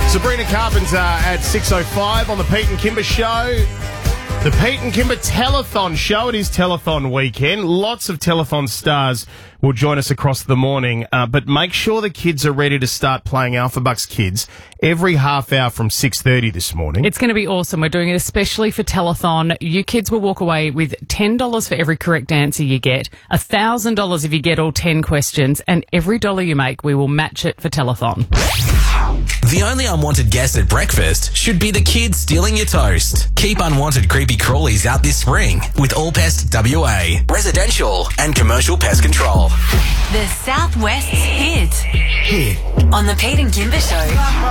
Sabrina Carpenter at 6:05 on the Pete and Kimber Show. The Pete and Kimber Telethon Show. It is Telethon weekend. Lots of Telethon stars will join us across the morning, but make sure the kids are ready to start playing Alphabucks Kids every half hour from 6:30 this morning. It's going to be awesome. We're doing it especially for Telethon. You kids will walk away with $10 for every correct answer you get, $1,000 if you get all 10 questions, and every dollar you make, we will match it for Telethon. The only unwanted guest at breakfast should be the kids stealing your toast. Keep unwanted creepy crawlies out this spring with All Pest WA, residential and commercial pest control. The Southwest's hit on the Pete and Kimber Show.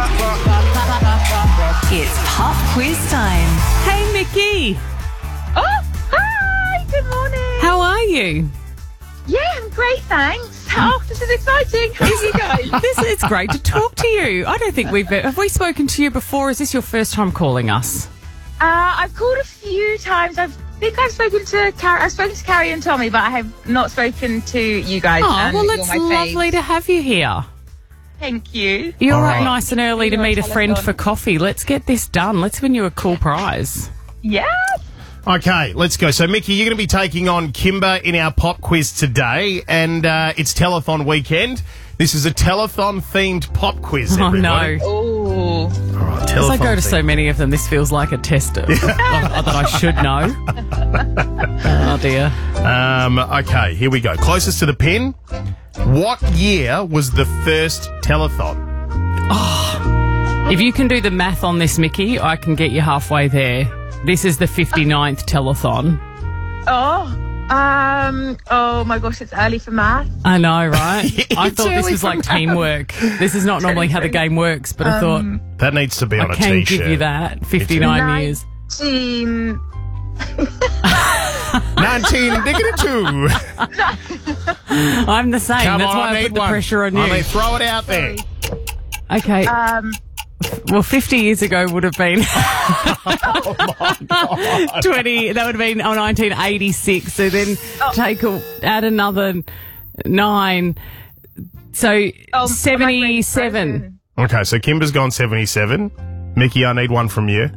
It's pop quiz time. Hey, Mickey. Oh, hi! Good morning. How are you? Yeah, I'm great, thanks. Oh, this is exciting. How are you guys? It's great to talk to you. I don't think have we spoken to you before? Is this your first time calling us? I've called a few times. I think I've spoken to Carrie and Tommy, but I have not spoken to you guys. Oh, well, it's lovely to have you here. Thank you. You're up nice and early to meet a friend for coffee. Let's get this done. Let's win you a cool prize. Yeah. Okay, let's go. So, Mickey, you're going to be taking on Kimber in our pop quiz today, and it's Telethon weekend. This is a Telethon-themed pop quiz, everybody. Oh, no. All right, Telethon. As I go to so many of them, this feels like a test that I should know. Oh, dear. Okay, here we go. Closest to the pin. What year was the first Telethon? If you can do the math on this, Mickey, I can get you halfway there. This is the 59th Telethon. Oh my gosh, it's early for math. I know, right? I thought this early was for like math. teamwork. This is not normally how the game works, but I thought That needs to be on I a can T-shirt. give you that. 59 years. 1992. I'm the same. Come That's on, why I need put the one. pressure on you. I mean, throw it out there. Okay. Well, 50 years ago would have been 20. That would have been 1986. So then add another 9. So 77. Okay, so Kimber's gone 77. Mickey, I need one from you.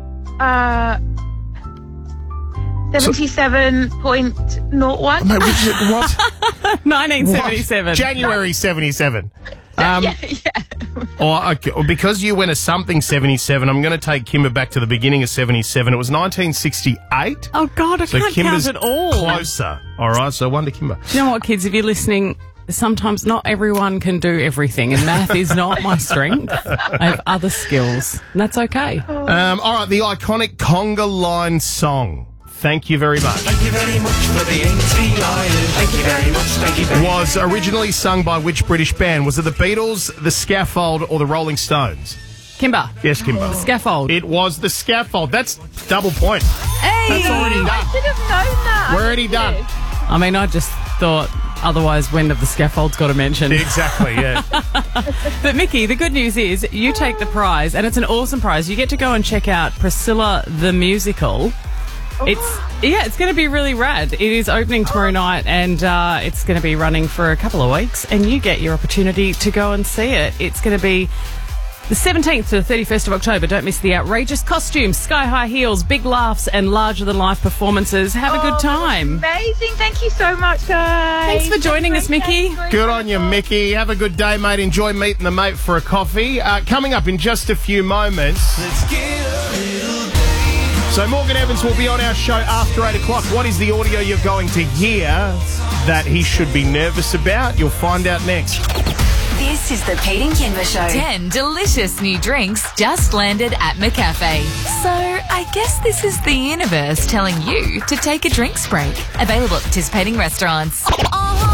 77.01. Mate, what? 1977. January 77. Yeah. Okay, because you went a something 77, I'm going to take Kimber back to the beginning of 77. It was 1968. Oh, God, I So can't Kimber's count it all. closer. All right, so one to Kimber. Do you know what, kids? If you're listening, sometimes not everyone can do everything, and math is not my strength. I have other skills, and that's okay. All right, the iconic Conga Line song. Thank you very much. Thank you very much for the ATI. Thank you very much. Thank you very much. Was originally sung by which British band? Was it the Beatles, the Scaffold, or the Rolling Stones? Kimber. Yes, Kimber. Scaffold. It was the Scaffold. That's double point. Hey! That's already I done. should have known that. We're already done. I mean, I just thought otherwise when have the Scaffold's got to mention. Exactly, yeah. But Mickey, the good news is you take the prize, and it's an awesome prize. You get to go and check out Priscilla the Musical. It's going to be really rad. It is opening tomorrow night, and it's going to be running for a couple of weeks, and you get your opportunity to go and see it. It's going to be the 17th to the 31st of October. Don't miss the outrageous costumes, sky-high heels, big laughs, and larger-than-life performances. Have a good time. Amazing. Thank you so much, guys. Thanks for joining us, Mickey. Good on you, Mickey. Have a good day, mate. Enjoy meeting the mate for a coffee. Coming up in just a few moments. So Morgan Evans will be on our show after 8 o'clock. What is the audio you're going to hear that he should be nervous about? You'll find out next. This is the Pete and Kimber Show. 10 delicious new drinks just landed at McCafe. So I guess this is the universe telling you to take a drinks break. Available at participating restaurants.